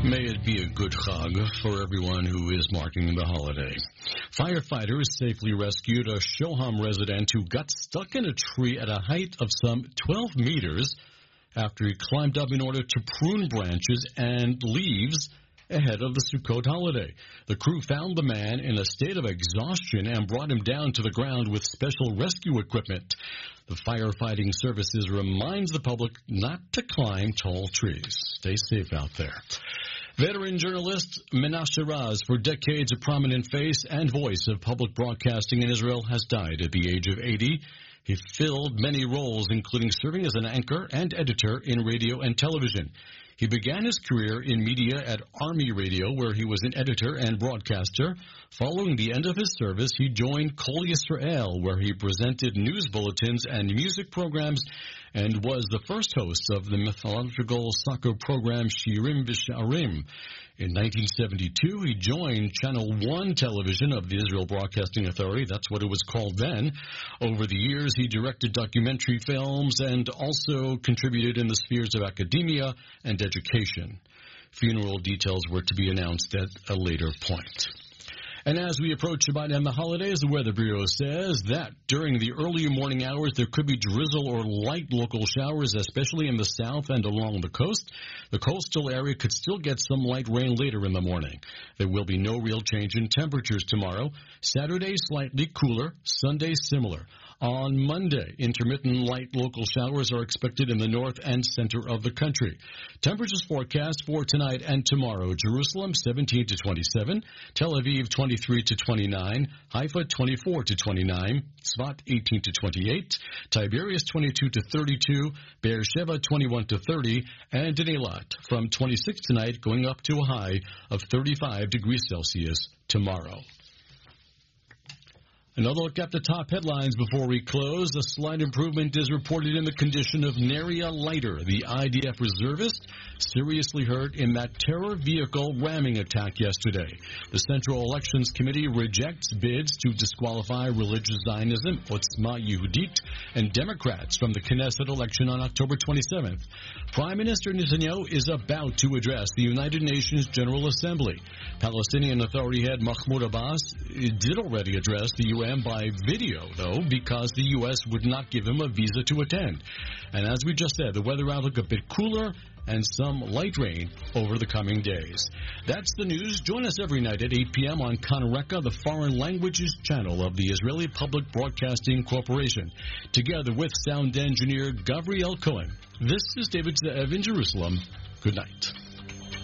May it be a good Chag for everyone who is marking the holiday. Firefighters safely rescued a Shoham resident who got stuck in a tree at a height of some 12 meters after he climbed up in order to prune branches and leaves ahead of the Sukkot holiday. The crew found the man in a state of exhaustion and brought him down to the ground with special rescue equipment. The firefighting services reminds the public not to climb tall trees. Stay safe out there. Veteran journalist Menashe Raz, for decades a prominent face and voice of public broadcasting in Israel, has died at the age of 80. He filled many roles, including serving as an anchor and editor in radio and television. He began his career in media at Army Radio, where he was an editor and broadcaster. Following the end of his service, he joined Kol Yisrael, where he presented news bulletins and music programs and was the first host of the mythological soccer program Shirim V'Sharim. In 1972, he joined Channel 1 television of the Israel Broadcasting Authority. That's what it was called then. Over the years, he directed documentary films and also contributed in the spheres of academia and education. Funeral details were to be announced at a later point. And as we approach Shabbat and the holidays, the Weather Bureau says that during the early morning hours, there could be drizzle or light local showers, especially in the south and along the coast. The coastal area could still get some light rain later in the morning. There will be no real change in temperatures tomorrow. Saturday, slightly cooler. Sunday, similar. On Monday, intermittent light local showers are expected in the north and center of the country. Temperatures forecast for tonight and tomorrow: Jerusalem 17 to 27, Tel Aviv 23 to 29, Haifa 24 to 29, Tzfat 18 to 28, Tiberias 22 to 32, Be'er Sheva 21 to 30, and in Eilat from 26 tonight going up to a high of 35 degrees Celsius tomorrow. Another look at the top headlines before we close. A slight improvement is reported in the condition of Neria Leiter, the IDF reservist, seriously hurt in that terror vehicle ramming attack yesterday. The Central Elections Committee rejects bids to disqualify religious Zionism, Otzma Yehudit, and Democrats from the Knesset election on October 27th. Prime Minister Netanyahu is about to address the United Nations General Assembly. Palestinian Authority head Mahmoud Abbas did already address the UN by video, though, because the U.S. would not give him a visa to attend. And as we just said, the weather outlook a bit cooler and some light rain over the coming days. That's the news. Join us every night at 8 p.m. on Kan Reka, the foreign languages channel of the Israeli Public Broadcasting Corporation, together with sound engineer Gavriel Cohen. This is David Ze'ev in Jerusalem. Good night.